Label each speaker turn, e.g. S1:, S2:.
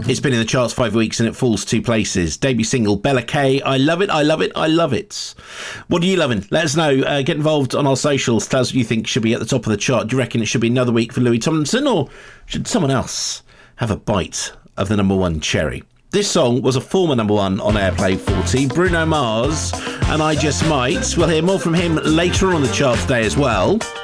S1: It's been in the charts 5 weeks and it falls 2 places. Debut single, Bella K. I love it, I love it, I love it. What are you loving? Let us know. Get involved on our socials. Tell us what you think should be at the top of the chart. Do you reckon it should be another week for Louis Tomlinson, or should someone else have a bite of the number 1 cherry? This song was a former number 1 on Airplay 40, Bruno Mars, and I Just Might. We'll hear more from him later on the chart today as well.